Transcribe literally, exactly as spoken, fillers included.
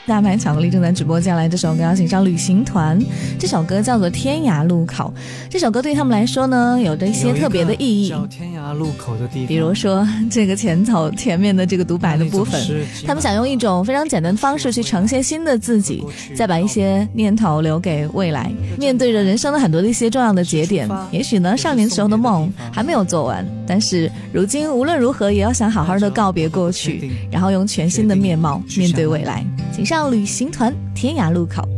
大牌巧克力正在直播间来这首歌，要请上旅行团，这首歌叫做天涯路口。这首歌对他们来说呢，有着一些特别的意义， 叫天涯路口的地方， 比如说这个前头前面的这个独白的部分，他们想用一种非常简单的方式去呈现新的自己，再把一些念头留给未来。面对着人生的很多的一些重要的节点，也许呢少年时候的梦还没有做完，但是如今无论如何也要想好好的告别过去，然后用全新的面貌面对未来。请上旅行团天涯路口。